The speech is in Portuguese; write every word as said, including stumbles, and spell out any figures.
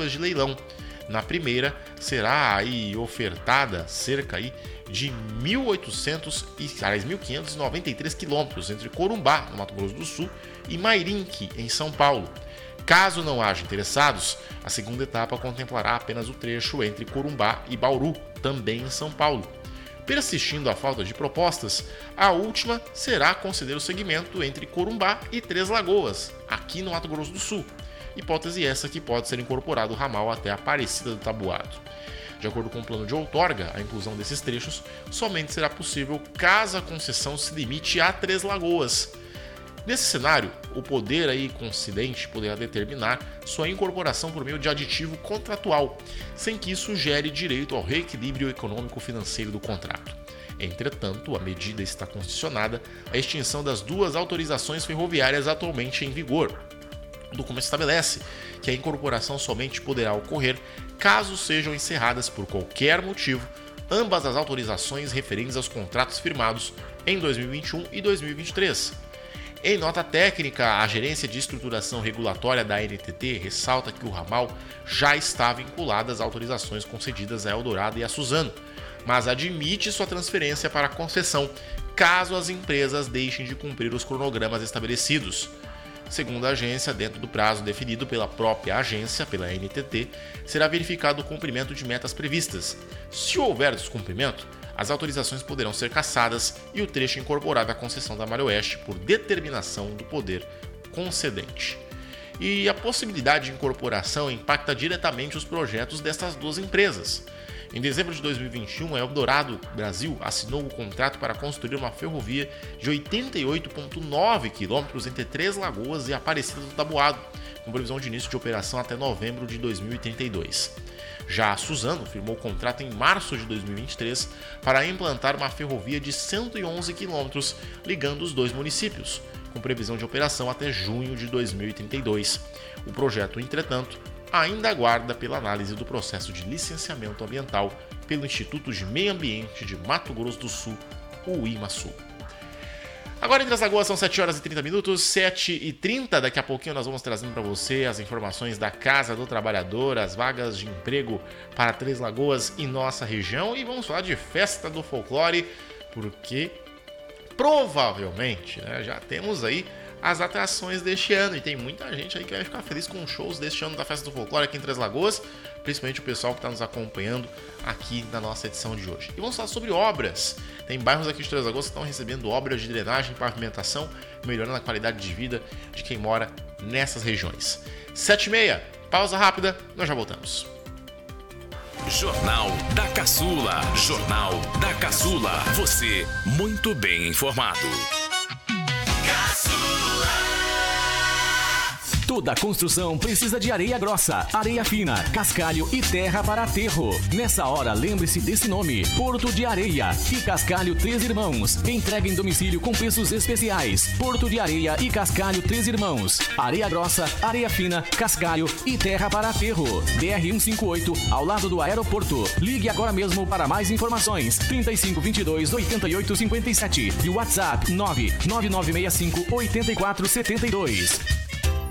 propostas de leilão. Na primeira, será aí ofertada cerca aí de mil e oitocentos, aliás, mil quinhentos e noventa e três quilômetros entre Corumbá, no Mato Grosso do Sul, e Mairinque, em São Paulo. Caso não haja interessados, a segunda etapa contemplará apenas o trecho entre Corumbá e Bauru, também em São Paulo. Persistindo a falta de propostas, a última será conceder o segmento entre Corumbá e Três Lagoas, aqui no Mato Grosso do Sul. Hipótese essa que pode ser incorporado o ramal até Aparecida do Tabuado. De acordo com o plano de outorga, a inclusão desses trechos somente será possível caso a concessão se limite a Três Lagoas. Nesse cenário, o poder aí concedente poderá determinar sua incorporação por meio de aditivo contratual, sem que isso gere direito ao reequilíbrio econômico-financeiro do contrato. Entretanto, a medida está condicionada à extinção das duas autorizações ferroviárias atualmente em vigor. O documento estabelece que a incorporação somente poderá ocorrer caso sejam encerradas por qualquer motivo ambas as autorizações referentes aos contratos firmados em dois mil e vinte e um e dois mil e vinte e três. Em nota técnica, a Gerência de Estruturação Regulatória da N T T ressalta que o ramal já está vinculado às autorizações concedidas a Eldorado e a Suzano, mas admite sua transferência para concessão caso as empresas deixem de cumprir os cronogramas estabelecidos. Segundo a agência, dentro do prazo definido pela própria agência, pela N T T, será verificado o cumprimento de metas previstas. Se houver descumprimento, as autorizações poderão ser cassadas e o trecho incorporado à concessão da Malha Oeste por determinação do poder concedente. E a possibilidade de incorporação impacta diretamente os projetos destas duas empresas. Em dezembro de dois mil e vinte e um, a Eldorado Brasil assinou o contrato para construir uma ferrovia de oitenta e oito vírgula nove quilômetros entre Três Lagoas e Aparecida do Tabuado, com previsão de início de operação até novembro de dois mil e trinta e dois. Já a Suzano firmou o contrato em março de dois mil e vinte e três para implantar uma ferrovia de cento e onze quilômetros ligando os dois municípios, com previsão de operação até junho de dois mil e trinta e dois. O projeto, entretanto, ainda aguarda pela análise do processo de licenciamento ambiental pelo Instituto de Meio Ambiente de Mato Grosso do Sul, o IMASU. Agora em Três Lagoas são sete horas e trinta minutos, sete e trinta, daqui a pouquinho nós vamos trazendo para você as informações da Casa do Trabalhador, as vagas de emprego para Três Lagoas e nossa região, e vamos falar de Festa do Folclore, porque provavelmente, né, já temos aí as atrações deste ano, e tem muita gente aí que vai ficar feliz com os shows deste ano da Festa do Folclore aqui em Três Lagoas, principalmente o pessoal que está nos acompanhando aqui na nossa edição de hoje. E vamos falar sobre obras. Tem bairros aqui de Três Lagoas que estão recebendo obras de drenagem e pavimentação, melhorando a qualidade de vida de quem mora nessas regiões. sete e meia, pausa rápida, nós já voltamos. Jornal da Caçula. Jornal da Caçula. Você muito bem informado. Toda construção precisa de areia grossa, areia fina, cascalho e terra para aterro. Nessa hora, lembre-se desse nome: Porto de Areia e Cascalho Três Irmãos. Entrega em domicílio com preços especiais. Porto de Areia e Cascalho Três Irmãos. Areia grossa, areia fina, cascalho e terra para aterro. B R cento e cinquenta e oito, ao lado do aeroporto. Ligue agora mesmo para mais informações. trinta e cinco, vinte e dois, oitenta e oito, cinquenta e sete. E o WhatsApp nove nove nove seis cinco, oito quatro sete dois.